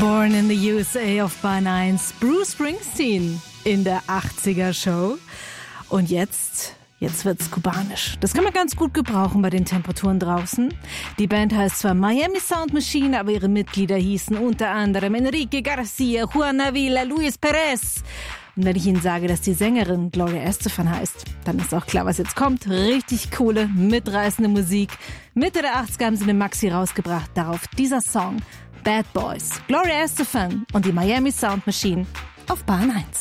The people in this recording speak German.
Born in the USA auf Bahn 1. Bruce Springsteen in der 80er Show. Und jetzt wird's kubanisch. Das kann man ganz gut gebrauchen bei den Temperaturen draußen. Die Band heißt zwar Miami Sound Machine, aber ihre Mitglieder hießen unter anderem Enrique Garcia, Juana Villa, Luis Perez. Und wenn ich Ihnen sage, dass die Sängerin Gloria Estefan heißt, dann ist auch klar, was jetzt kommt. Richtig coole, mitreißende Musik. Mitte der 80er haben sie eine Maxi rausgebracht. Darauf dieser Song Bad Boys. Gloria Estefan und die Miami Sound Machine auf Bahn 1.